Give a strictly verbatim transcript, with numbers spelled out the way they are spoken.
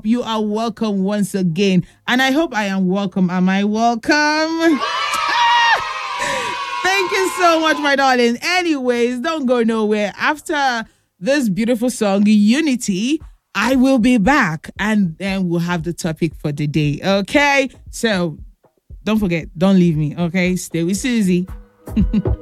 hope you are welcome once again. And I hope I am welcome. Am I welcome? Thank you so much, my darling. Anyways, don't go nowhere. After this beautiful song, Unity, I will be back and then we'll have the topic for the day. Okay? So don't forget, don't leave me. Okay? Stay with Susie.